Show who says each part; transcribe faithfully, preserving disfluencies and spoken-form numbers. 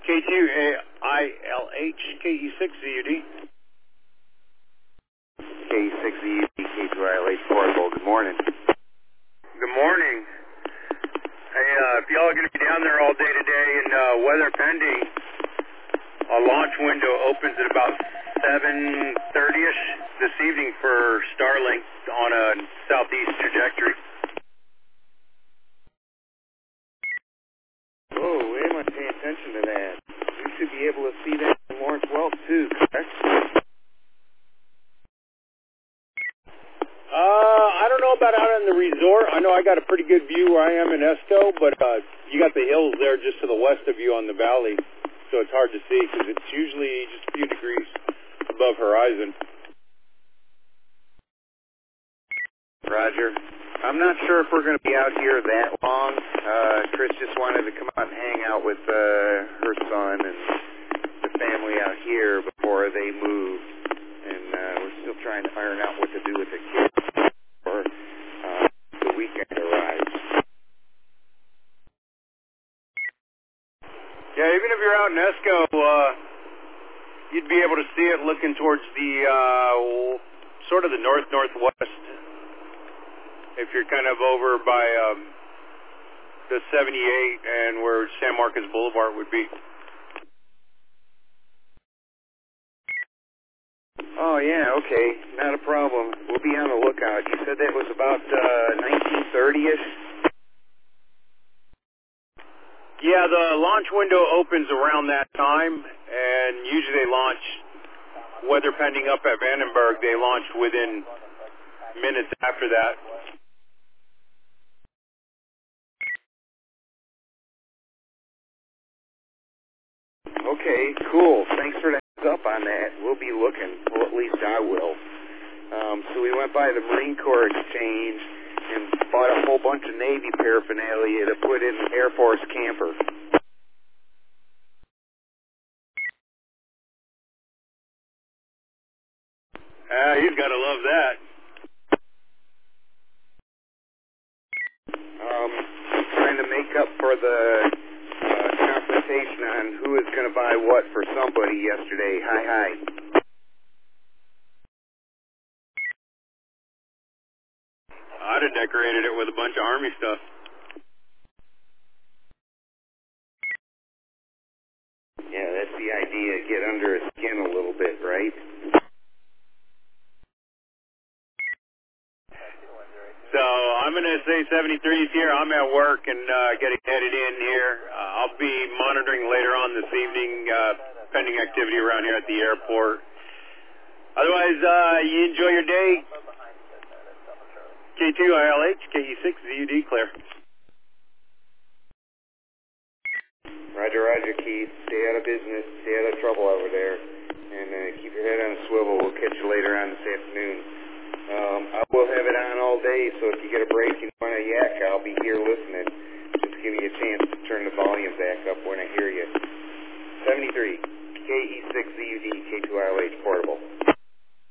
Speaker 1: K two A I L H, K E six Z U D.
Speaker 2: K E six Z U D, K two I L H portable. Good morning.
Speaker 1: Good morning. Hey, uh, if y'all are going to be down there all day today and uh, weather pending, a launch window opens at about seven thirty-ish this evening for Starlink on a southeast trajectory.
Speaker 2: Oh, we might pay attention to that. We should be able to see that in Lawrence Wells too, correct?
Speaker 1: Uh, I don't know about out on the resort. I know I got a pretty good view where I am in Esco, but uh, you got the hills there just to the west of you on the valley, so it's hard to see because it's usually just a few degrees above horizon.
Speaker 2: Roger. I'm not sure if we're going to be out here that long. Uh, Chris just wanted to come out and hang out with uh, her son and the family out here before they move, and uh, we're still trying to iron out what to do with the kids before uh, the weekend arrives.
Speaker 1: Yeah, even if you're out in Esco, uh, you'd be able to see it looking towards the uh, sort of the north-northwest. If you're kind of over by um, the seventy-eight and where San Marcos Boulevard would be.
Speaker 2: Oh, yeah, okay. Not a problem. We'll be on the lookout. You said that was about uh, nineteen thirty-ish?
Speaker 1: Yeah, the launch window opens around that time, and usually they launch, weather pending up at Vandenberg, they launch within minutes after that.
Speaker 2: Okay, cool. Thanks for the heads up on that. We'll be looking. Well, at least I will. Um, so we went by the Marine Corps Exchange and bought a whole bunch of Navy paraphernalia to put in the Air Force camper.
Speaker 1: Uh, he's got to love that.
Speaker 2: Um, trying to make up for the uh, confrontation on who is going to buy what for somebody yesterday. Hi, hi.
Speaker 1: I'd have decorated it with a bunch of Army stuff.
Speaker 2: Yeah, that's the idea. Get under his skin a little bit, right?
Speaker 1: So I'm going to say seventy-three is here. I'm at work and uh, getting headed in here. Uh, I'll be monitoring later on this evening uh, pending activity around here at the airport. Otherwise, uh, you enjoy your day. K two I L H, K E six Z U D, clear.
Speaker 2: Roger, roger, Keith. Stay out of business. Stay out of trouble over there. And uh, keep your head on a swivel. We'll catch you later on this afternoon. Um, I will have it on all day, so if you get a break and want a yak, I'll be here